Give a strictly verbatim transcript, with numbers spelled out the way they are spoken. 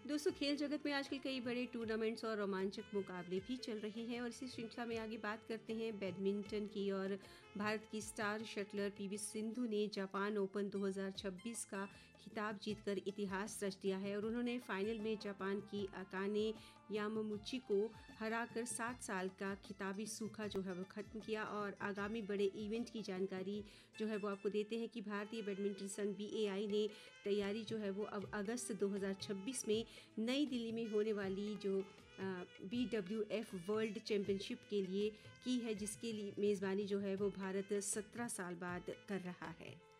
दोस्तों, खेल जगत में आजकल कई बड़े टूर्नामेंट्स और रोमांचक मुकाबले भी चल रहे हैं और इसी श्रृंखला में आगे बात करते हैं बैडमिंटन की। और भारत की स्टार शटलर पीवी सिंधु ने जापान ओपन दो हज़ार छब्बीस का खिताब जीतकर इतिहास रच दिया है और उन्होंने फाइनल में जापान की अकाने यामामुची को हराकर सात साल का खिताबी सूखा जो है वो ख़त्म किया। और आगामी बड़े इवेंट की जानकारी जो है वो आपको देते हैं कि भारतीय बैडमिंटन संघ बी ए आई ने तैयारी जो है वो अब अगस्त दो हज़ार छब्बीस में नई दिल्ली में होने वाली जो B W F world championship के लिए की है, जिसके लिए मेज़बानी जो है वो भारत सत्रह साल बाद कर रहा है।